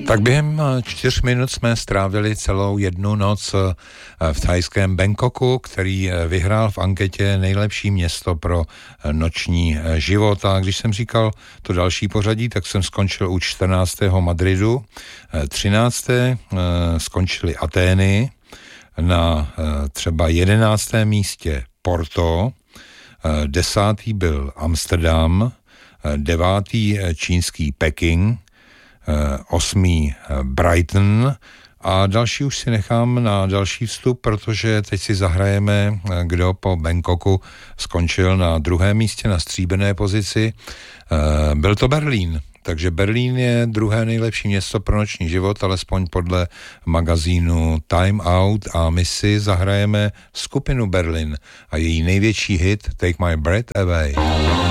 Tak během 4 minut jsme strávili celou jednu noc v thajském Bangkoku, který vyhrál v anketě nejlepší město pro noční život. A když jsem říkal to další pořadí, tak jsem skončil u 14. Madridu, 13. skončili Atény, na třeba 11. místě Porto, 10. byl Amsterdam, 9. čínský Peking, 8. Brighton a další už si nechám na další vstup, protože teď si zahrajeme, kdo po Bangkoku skončil na 2. místě na stříbrné pozici. Byl to Berlín. Takže Berlín je 2. nejlepší město pro noční život, alespoň podle magazínu Time Out, a my si zahrajeme skupinu Berlin a její největší hit Take My Breath Away.